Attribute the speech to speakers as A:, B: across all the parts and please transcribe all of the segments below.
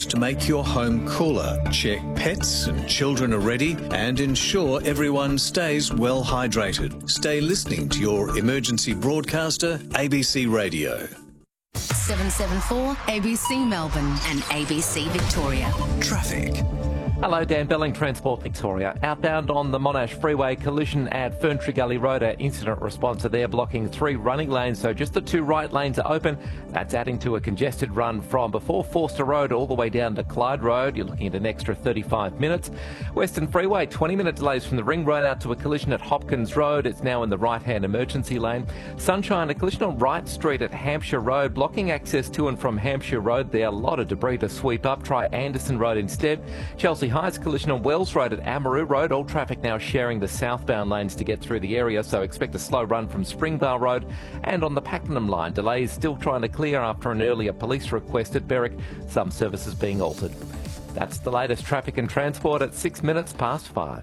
A: to make your home cooler. Check pets and children are ready and ensure everyone stays well hydrated. Stay listening to your emergency broadcaster, ABC Radio.
B: 774 ABC Melbourne and ABC Victoria.
A: Traffic.
C: Hello, Dan Belling, Transport Victoria. Outbound on the Monash Freeway, collision at Ferntree Gully Road. Our incident responser there blocking 3 running lanes, so just the 2 right lanes are open. That's adding to a congested run from before Forster Road all the way down to Clyde Road. You're looking at an extra 35 minutes. Western Freeway, 20-minute delays from the Ring Road out to a collision at Hopkins Road. It's now in the right-hand emergency lane. Sunshine, a collision on Wright Street at Hampshire Road, blocking access to and from Hampshire Road there. A lot of debris to sweep up. Try Anderson Road instead. Chelsea High's collision on Wells Road at Amaroo Road. All traffic now sharing the southbound lanes to get through the area, so expect a slow run from Springvale Road. And on the Pakenham line, delays still trying to clear after an earlier police request at Berwick. Some services being altered. That's the latest traffic and transport at 6 minutes past 5.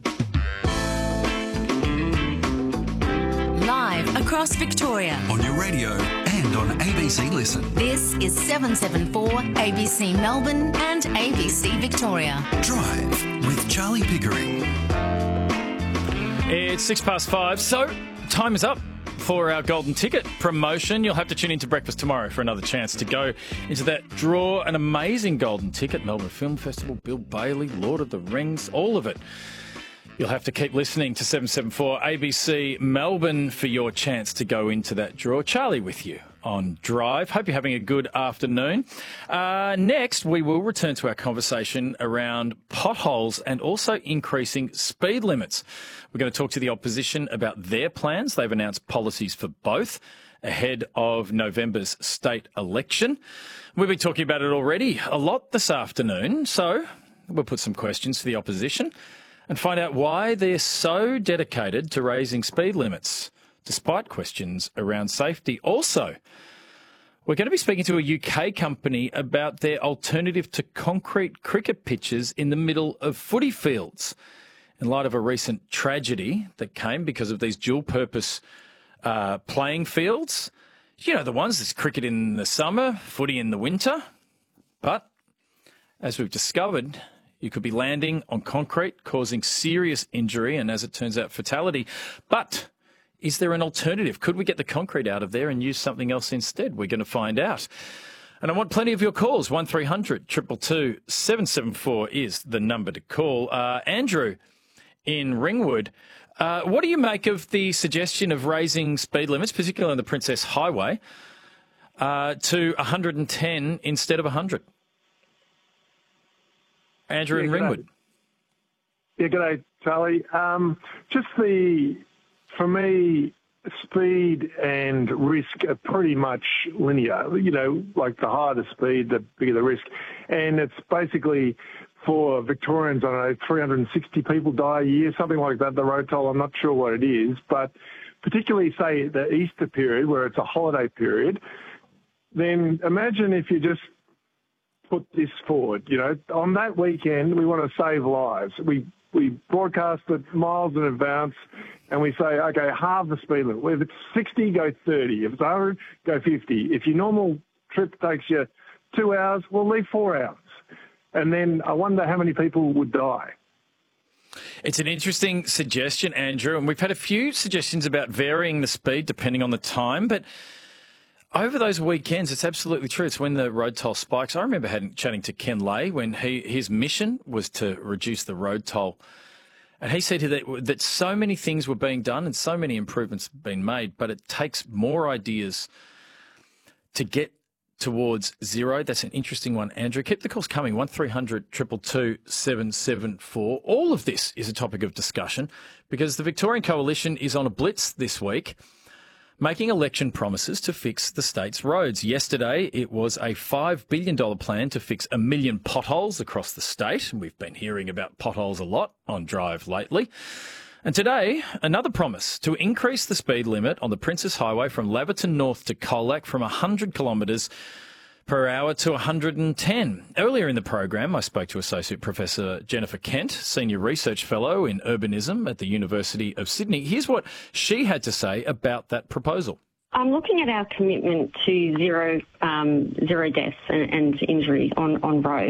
B: Live across Victoria.
A: On your radio and on ABC Listen.
B: This is 774 ABC Melbourne and ABC Victoria.
A: Drive with Charlie Pickering.
D: It's 6 past 5, so time is up for our golden ticket promotion. You'll have to tune into Breakfast tomorrow for another chance to go into that draw. An amazing golden ticket, Melbourne Film Festival, Bill Bailey, Lord of the Rings, all of it. You'll have to keep listening to 774 ABC Melbourne for your chance to go into that draw. Charlie with you on Drive. Hope you're having a good afternoon. Next, we will return to our conversation around potholes and also increasing speed limits. We're going to talk to the opposition about their plans. They've announced policies for both ahead of November's state election. We've been talking about it already a lot this afternoon, so we'll put some questions to the opposition and find out why they're so dedicated to raising speed limits, despite questions around safety. Also, we're going to be speaking to a UK company about their alternative to concrete cricket pitches in the middle of footy fields, in light of a recent tragedy that came because of these dual-purpose playing fields. You know, the ones that's cricket in the summer, footy in the winter. But, as we've discovered, you could be landing on concrete, causing serious injury and, as it turns out, fatality. But is there an alternative? Could we get the concrete out of there and use something else instead? We're going to find out. And I want plenty of your calls. 1300 222 774 is the number to call. Andrew in Ringwood, what do you make of the suggestion of raising speed limits, particularly on the Princess Highway, to 110 instead of 100? Andrew in Ringwood.
E: Yeah, g'day, Charlie. For me, speed and risk are pretty much linear. You know, like the higher the speed, the bigger the risk. And it's basically for Victorians, I don't know, 360 people die a year, something like that, the road toll. I'm not sure what it is. But particularly, say, the Easter period, where it's a holiday period, then imagine if you just put this forward. You know, on that weekend, we want to save lives. We broadcast it miles in advance, and we say, okay, halve the speed limit. If it's 60, go 30. If it's 100, go 50. If your normal trip takes you 2 hours, we'll leave 4 hours. And then I wonder how many people would die.
D: It's an interesting suggestion, Andrew, and we've had a few suggestions about varying the speed depending on the time, but over those weekends, it's absolutely true. It's when the road toll spikes. I remember chatting to Ken Lay when his mission was to reduce the road toll. And he said that so many things were being done and so many improvements been made, but it takes more ideas to get towards zero. That's an interesting one, Andrew. Keep the calls coming, 1300 222 774. All of this is a topic of discussion because the Victorian Coalition is on a blitz this week, making election promises to fix the state's roads. Yesterday, it was a $5 billion plan to fix 1 million potholes across the state. We've been hearing about potholes a lot on Drive lately. And today, another promise to increase the speed limit on the Princess Highway from Laverton North to Colac from 100 kilometres per hour to 110. Earlier in the program, I spoke to Associate Professor Jennifer Kent, Senior Research Fellow in Urbanism at the University of Sydney. Here's what she had to say about that proposal.
F: I'm looking at our commitment to zero deaths and injuries on roads.